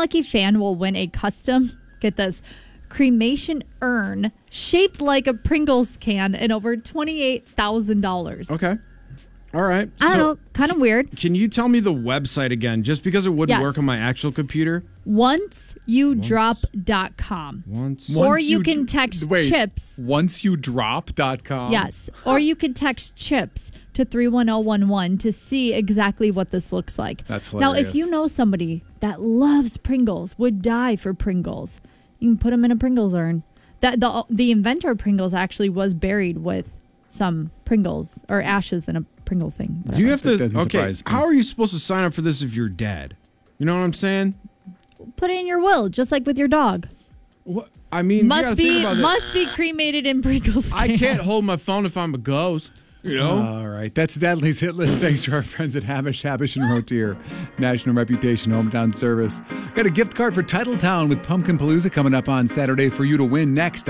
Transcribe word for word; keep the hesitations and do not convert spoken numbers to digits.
lucky fan will win a custom, get this, cremation urn shaped like a Pringles can and over twenty-eight thousand dollars. Okay. All right. I don't so, know. Kind of weird. Can you tell me the website again, just because it wouldn't Yes. work on my actual computer? once you drop dot com. Once. Or Once you, you can d- text wait. CHIPS. once you drop dot com. Yes. Or you can text CHIPS to three one zero one one to see exactly what this looks like. That's Now, hilarious. if you know somebody that loves Pringles, would die for Pringles, you can put them in a Pringles urn. That the the inventor of Pringles actually was buried with some Pringles or ashes in a Pringle thing. Do you have to? That doesn't Okay. surprise me. How are you supposed to sign up for this if you're dead? You know what I'm saying? Put it in your will, just like with your dog. What? I mean, you Must gotta think be about it. must be cremated in Pringles. I can. can't hold my phone if I'm a ghost. You know. All right. That's Dudley's hit list. Thanks to our friends at Hamish, Habish and Rotier. National Reputation Hometown Service. Got a gift card for Titletown with Pumpkin Palooza coming up on Saturday for you to win next.